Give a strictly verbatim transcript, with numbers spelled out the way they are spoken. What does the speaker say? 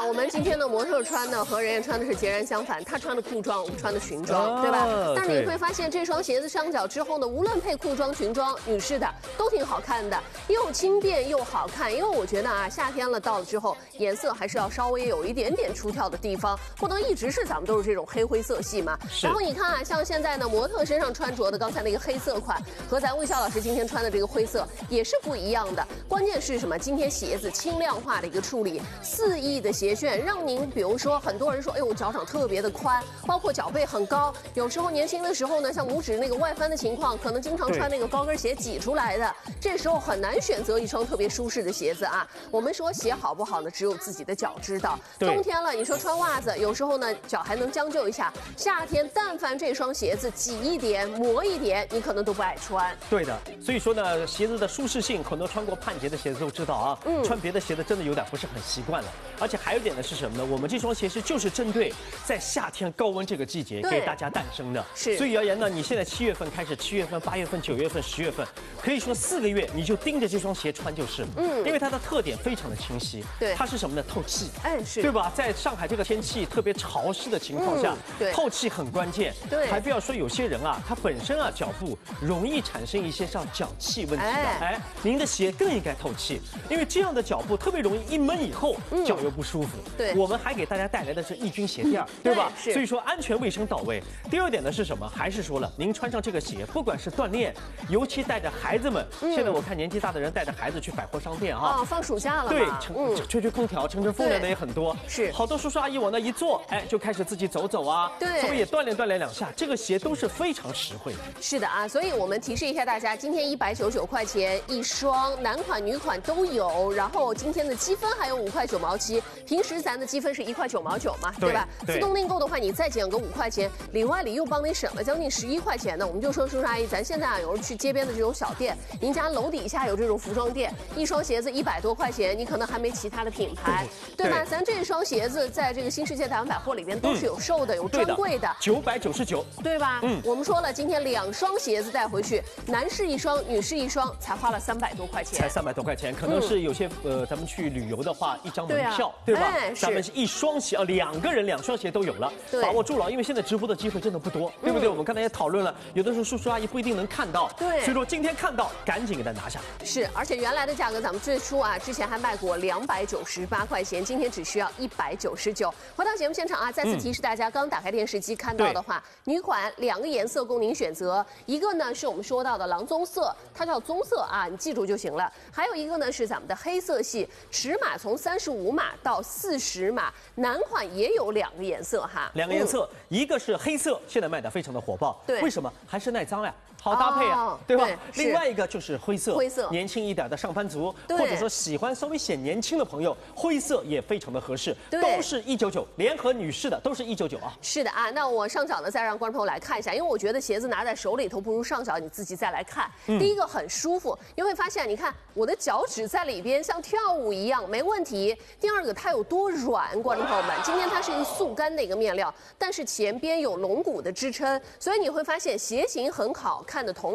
我们今天的模特穿的和人家穿的是截然相反，他穿的裤装，我们穿的裙装， 啊、 对吧？但是你会发现这双鞋子上脚之后呢，无论配裤装、裙装，女士的都挺好看的，又轻便又好看。因为我觉得啊，夏天了到了之后，颜色还是要稍微有一点点出挑的地方，不能一直是咱们都是这种黑灰色系嘛。然后你看啊，像现在呢，模特身上穿着的刚才那个黑色款，和咱魏笑老师今天穿的这个灰色也是不一样的。关键是什么？今天鞋子轻量化的一个处理，四翼的鞋楦，让您比如说很多人说，哎呦，我脚掌特别的宽，包括脚背很高，有时候年轻的时候呢，像拇指那个外翻的情况，可能经常穿那个高跟鞋挤出来的，这时候很难选择一双特别舒适的鞋子啊。我们说鞋好不好呢，只有自己的脚知道。冬天了，你说穿袜子，有时候呢脚还能将就一下，夏天但凡这双鞋子挤一点、磨一点，你可能都不爱穿。 对的，所以说呢，鞋子的舒适性，很多穿过盼捷的鞋子都知道啊，嗯，穿别的鞋子真的有点不是很习惯了。而且还有一点呢是什么呢？我们这双鞋是就是针对在夏天高温这个季节给大家诞生的。是。所以而言呢，你现在七月份开始，七月份、八月份、九月份、十月份，可以说四个月你就盯着这双鞋穿就是了。嗯。因为它的特点非常的清晰。对。它是什么呢？透气。哎，是。对吧？在上海这个天气特别潮湿的情况下，对，透气很关键。对。还不要说有些人啊，他本身啊脚部容易产生一些像脚气问题的。哎，您的鞋更应该透气，因为这样的脚部特别容易一闷以后脚又不舒服。对。我们还给大家带来的是抑菌鞋垫，对吧？是。所以说安全卫生到位。第二点呢是什么？还是说了，您穿上这个鞋，不管是锻炼，尤其带着孩子们，现在我看年纪大的人带着孩子去百货商店啊， 哦，放暑假了， 对，吹吹空调、乘乘风的也很多。是。好多叔叔阿姨往那一坐，哎，就开始自己走走啊，对，稍微也锻炼锻炼两下，这个鞋都是非常实惠的。 是的啊，所以我们提示一下大家，今天一百九十九块钱一双，男款女款都有。然后今天的积分还有五块九毛七，平时咱的积分是一块九毛九嘛，对吧？自动订购的话，你再减个五块钱，里外里又帮你省了将近十一块钱呢。我们就说叔叔阿姨，咱现在啊，有时候去街边的这种小店，您家楼底下有这种服装店，一双鞋子一百多块钱，你可能还没其他的品牌，对吧？咱这双鞋子在这个新世界大丸百货里边都是有售的，有专柜的， 九百九十九， 对吧？嗯，我们说了，今天两双鞋子带回去，男士一双，女士一双，才花了三百多块钱， 才三百多块钱，可能是有些呃，咱们去旅游的话，一张门票，对吧？咱们是一双鞋啊，两个人两双鞋都有了，把握住了，因为现在直播的机会真的不多，对不对？我们刚才也讨论了，有的时候叔叔阿姨不一定能看到，对，所以说今天看到，赶紧给它拿下。 是，而且原来的价格咱们最初啊，之前还卖过两百九十八块钱，今天只需要一百九十九。回到节目现场啊，再次提示大家，刚打开电视机看到的话，女款两个颜色供您选择，一个呢是我们说到的狼棕色，它叫棕色啊，你记住就行了。还有一个呢是咱们的黑色系，尺码从三十五码到四十码，男款也有两个颜色哈， 两个颜色，嗯、一个是黑色，现在卖的非常的火爆，对，为什么？还是耐脏呀。好搭配啊，哦、对吧？对另外一个就是灰色，灰色年轻一点的上班族，或者说喜欢稍微显年轻的朋友，灰色也非常的合适，都是一九九，联合女士的都是一九九啊。 是的啊，那我上脚呢，再让观众朋友来看一下，因为我觉得鞋子拿在手里头不如上脚，你自己再来看。嗯、第一个很舒服，你会发现，你看我的脚趾在里边像跳舞一样，没问题。第二个它有多软，观众朋友们，今天它是一个速干的一个面料，但是前边有龙骨的支撑，所以你会发现鞋型很好看的同。